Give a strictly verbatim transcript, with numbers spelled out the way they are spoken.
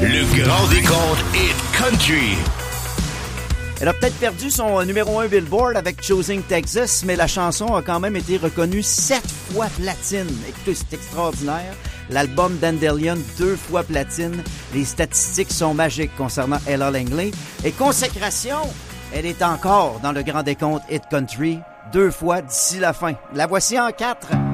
Le grand décompte Hit Country. Elle a peut-être perdu son numéro un Billboard avec Choosing Texas, mais la chanson a quand même été reconnue sept fois platine. Écoutez, c'est extraordinaire. L'album Dandelion, deux fois platine. Les statistiques sont magiques concernant Ella Langley. Et consécration, elle est encore dans le grand décompte Hit Country, deux fois d'ici la fin. La voici en quatre.